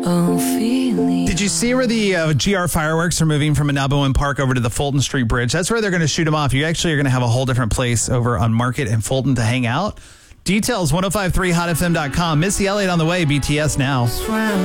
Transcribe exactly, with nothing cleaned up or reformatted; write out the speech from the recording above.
Oh, feeling. Did you see where the uh, G R fireworks are moving from Anabawan Park over to the Fulton Street Bridge? That's where they're going to shoot them off. You actually are going to have a whole different place over on Market and Fulton to hang out. Details, ten fifty-three hot f m dot com. Missy Elliott on the way, B T S now.